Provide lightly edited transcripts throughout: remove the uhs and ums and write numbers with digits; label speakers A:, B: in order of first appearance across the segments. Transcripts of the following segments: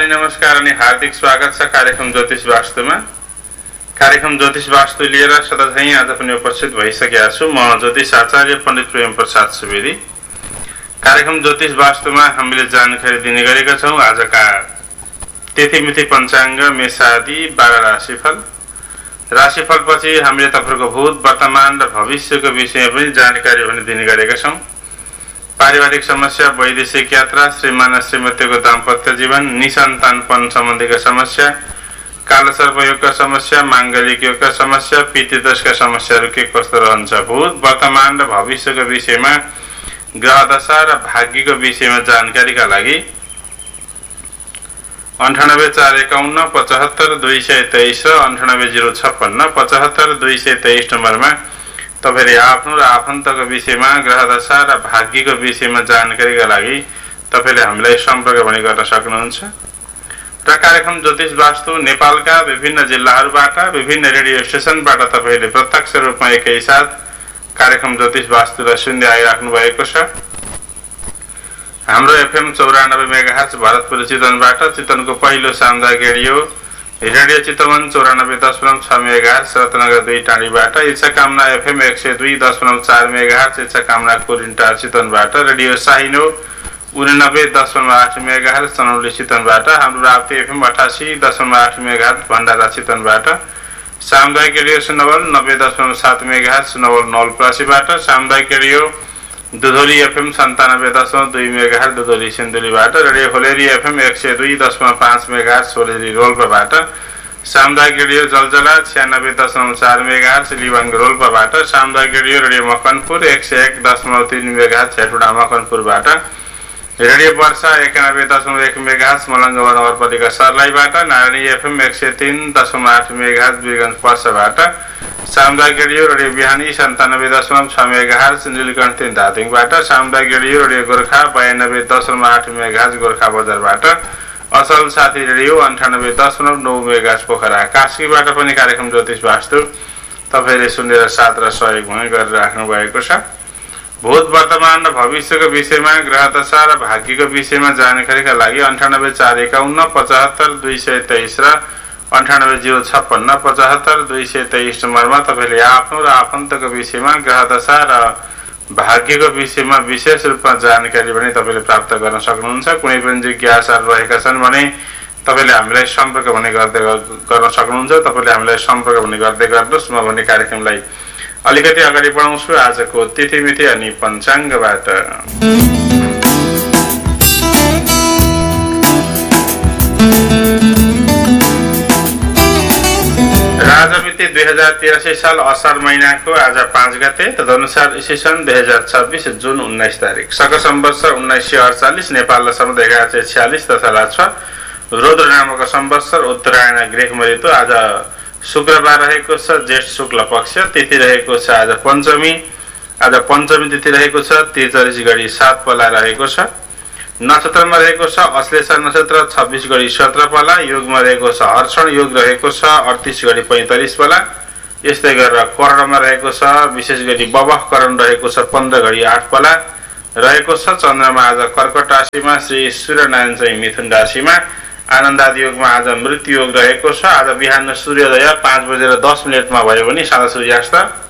A: नमस्कार अनि हार्दिक स्वागत छ कार्यक्रम ज्योतिष वास्तुमा। कार्यक्रम ज्योतिष वास्तु लिएर सदाझै आज पनि उपस्थित भइसकेका छु। म ज्योतिष आचार्य पण्डित प्रेम प्रसाद सुवेदी। कार्यक्रम ज्योतिष वास्तुमा हामीले जानकारी दिने गरेका छौँ। आजका तिथिमिति पञ्चाङ्ग, मेषादि 12 राशिफल। राशिफलपछि हामीले तपाईहरुको भूत, वर्तमान र भविष्यको विषयमा पनि जानकारी पनि दिने गरेका छौँ। पारिवारिक समस्या, वैदेशिक यात्रा, श्रीमान श्रीमतीको दाम्पत्य जीवन, निसन्तानपन सम्बन्धीका समस्या, कालसर्प योगका समस्या, माङ्गलिक योगका समस्या, पितृदोषका समस्याहरू के कस्तो रहन्छ, भूत, वर्तमान र भविष्यको विषयमा, ग्रह दशा र भाग्यको विषयमा जानकारीका लागि 9841 75 223 र 98056 75 223 नम्बरमा तपाईले आफ्नो र आफन्तको विषयमा, ग्रह दशा र भाग्यको विषयमा जानकारीका लागि तपाईले हामीलाई सम्पर्क पनि गर्न सक्नुहुन्छ। र कार्यक्रम ज्योतिष वास्तु नेपालका विभिन्न जिल्लाहरूबाट, विभिन्न रेडियो स्टेशनबाट तपाईले प्रत्यक्ष रूपमा एकैसाथ कार्यक्रम ज्योतिष वास्तुलाई सुन्दै आइराख्नु भएको छ। हाम्रो एफएम 94 मेगाहर्ज भरतपुर चितवनबाट, चितवनको पहिलो सामुदायिक रेडियो चितवन 94.6 मेगाहर्ज, रत्नगर 2 टाढीबाट, इच्छा कामना एफएम 102.4 मेगाहर्ज, इच्छा कामना कोरिन्टार चितवनबाट, रेडियो साइनो 89.8 मेगाहर्ज, चनौली चितवनबाट, हाम्रो राप्ती एफएम 88.8 मेगाहर्ज, भण्डारा चितवनबाट, सामुदायिक रेडियो सुनवल 90.7 मेगाहर्ज, सुनवल नवलपरासीबाट, सामुदायिक radio दुधोली FM 97.2 megahertz, दुधोली सिन्धुलीबाट, radio होलेरी FM 102.5 megahertz, होलेरी रोल्पाबाट, सामुदायिक रेडियो जलजला 96.4 मेगाहर्ज, लिवाङ रोल्पाबाट, सामुदायिक radio Makanpur 101.3 megahertz, Hetauda मकनपुरबाट, radio वर्षा 91.1 मेगाहर्ज, मलङ्गवा नगरपालिका सर्लाहीबाट, नारायणी एफएम 103.8 मेगाहर्ज, वीरगञ्ज पर्साबाट, सामुदायिक रेडियो बिहानी 97.6 मेगाहर्ज, नीलकण्ठ 3 धादिङबाट, सामुदायिक रेडियो गोर्खा 92.8 मेगाहर्ज, गोर्खा बजारबाट, असल साथी रेडियो 98.9 मेगाहर्ज, पोखरा कास्कीबाट पनि कार्यक्रम ज्योतिष वास्तु तपाईले सुनेर साथ र सहयोग हुने गरिराख्नु भएको छ। भूत, वर्तमान र भविष्यको विषयमा, ग्रह दशा र भाग्यको विषयमा जानकारीका लागि 98451 75 223 र 98056 75 223 नम्बरमा तपाईले आफ्नो र आफन्तको विषयमा, ग्रह दशा र भाग्यको विषयमा विशेष रूपमा जानकारी पनि तपाईले प्राप्त गर्न सक्नुहुन्छ। कुनै पनि जिज्ञासाहरू रहेका छन् भने तपाईले हामीलाई सम्पर्क पनि गर्न सक्नुहुन्छ। तपाईले हामीलाई सम्पर्क पनि गर्दै गर्नुहोस्। म भने कार्यक्रमलाई अलिकति अगाडि बढाउँछु आजको तिथिमिति अनि पञ्चाङ्गबाट। राजमिति 2083 साल असार महिनाको आज 5 गते, तदनुसार ईस्वी सन् 2026 जुन 19 तारिक, शक संवत्सर 1948, नेपाल सम्वत 1146 तथा लाछा रुद्र नामक संवत्सर, उत्तरायण ग्रीष्म ऋतु। आज शुक्रबार रहेको छ, जेठ शुक्ल पक्ष, तिथि रहेको छ आज पञ्चमी। आज पञ्चमी तिथि रहेको छ, 43 गडी 7 पला रहेको छ। नक्षत्रमा रहेको छ अश्लेषा नक्षत्र, 26 गडी 17 पला। योगमा रहेको छ हर्षण योग रहेको छ, 38 गडी 45 पला। यस्तै गरेर करणमा रहेको छ विशेष गरी बवह करण रहेको छ, 15 गडी 8 पला रहेको छ। चन्द्रमा आज कर्कट राशिमा, श्री सूर्यनारायण चाहिँ मिथुन राशिमा। आनन्दादि योगमा आज मृत्यु योग रहेको छ। आज बिहान सूर्योदय 5:10 भयो भने साँझ सूर्यास्त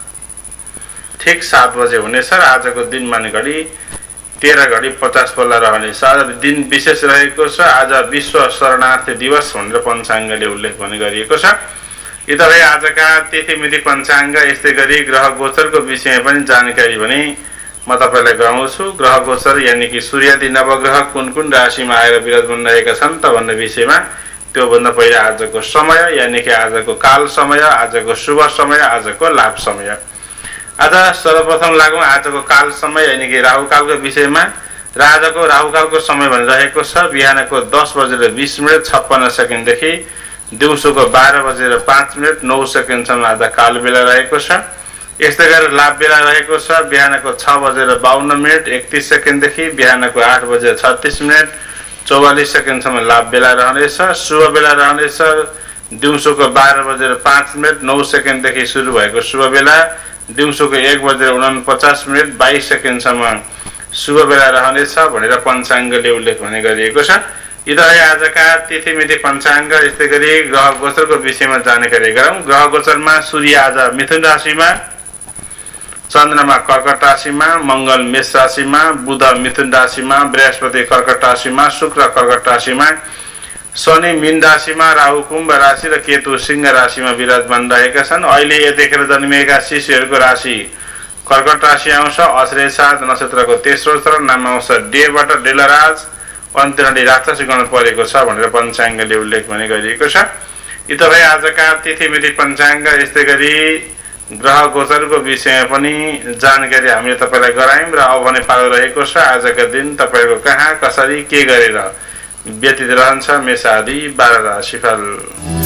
A: ठिक 7 बजे हुनेछ। आजको दिनमा घडी 13 घडी 50 पल्ला रहनेछ। आज दिन विशेष रहेको छ। आज विश्व शरणार्थी दिवस भनेर पञ्चाङ्गले उल्लेख पनि गरिएको छ। यी त भए आजका तिथिमिति पञ्चाङ्ग। यस्तै गरी ग्रह गोचरको विषयमा पनि जानकारी भने म तपाईलाई गराउँछु। ग्रह गोचर यानि कि सूर्यादि नवग्रह कुन कुन राशिमा आएर विराजमान रहेका छन् त भन्ने विषयमा, त्योभन्दा पहिला आजको समय यानि कि आजको काल समय, आजको शुभ समय, आजको लाभ समय। आज सर्वप्रथम लागौं आजको काल समय यानि कि राहुकालको विषयमा। र आजको राहुकालको समय भनिरहेको छ बिहानको 10:20 56 सेकेन्डदेखि दिउँसोको 12:05 9 सेकेन्डसम्म आज काल बेला रहेको छ। यस्तै गरेर लाभ बेला रहेको छ बिहानको 6:52 31 सेकेन्डदेखि बिहानको 8:36 44 सेकेन्डसम्म लाभ बेला रहनेछ। शुभ बेला रहनेछ दिउँसोको 12:05 9 सेकेन्डदेखि सुरु भएको शुभ बेला दिउँसोको 1:49 22 सेकेन्डसम्म शुभ बेला रहनेछ भनेर पञ्चाङ्गले उल्लेख भने गरिएको छ। यी त आजका तिथिमिति पञ्चाङ्ग यस्तै गरी ग्रह गोचरको विषयमा जानकारी गरौँ। ग्रह गोचरमा सूर्य आज मिथुन राशिमा, चन्द्रमा कर्कट राशिमा, मंगल मेष राशिमा, बुध मिथुन राशिमा, बृहस्पति कर्कट राशिमा, शुक्र कर्कट राशिमा, शनि मीन राशिमा, राहु कुम्भ राशि र केतु सिंह राशिमा विराजमान रहेका छन्। अहिले यतिखेर जन्मिएका शिशुहरूको राशि कर्कट राशि आउँछ। अश्लेषा नक्षत्रको तेस्रो चरण, नाम आउँछ डेबाट डेलराज, अन्त्यनडी राक्षसी गण परेको छ भनेर पञ्चाङ्गले उल्लेख पनि गरिएको छ। यी तपाईँ आजका तिथिमिति पञ्चाङ्ग यस्तै गरी ग्रह गोचरको विषयमा पनि जानकारी हामीले तपाईँलाई गरायौँ र अब भने पालो रहेको छ आजका दिन तपाईँको कहाँ कसरी के गरेर व्यतीत रहन्छ मेष आदि 12 राशिफल।